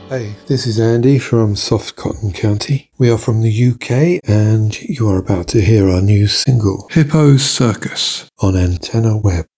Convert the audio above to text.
Hey, this is Andy from Soft Cotton County. We are from the UK and you are about to hear our new single, Hippo's Circus, on Antenna Web.